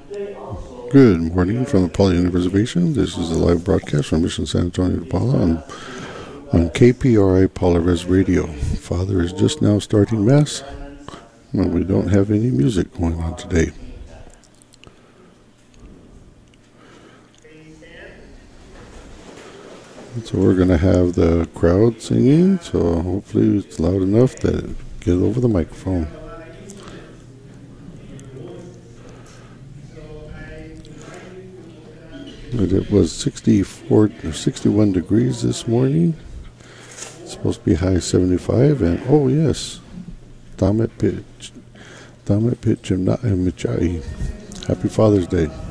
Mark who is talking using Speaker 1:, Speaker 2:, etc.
Speaker 1: Good morning from the Paula Indian Reservation. This is a live broadcast from Mission San Antonio to Paula on KPRI Paula Res Radio. Father is just now starting Mass, and we don't have any music going on today. So we're going to have the crowd singing, so hopefully it's loud enough that it get over the microphone. But it was 61 degrees this morning. It's supposed to be high 75, and oh yes, Damet Pit Jimna and Michai. Happy Father's Day.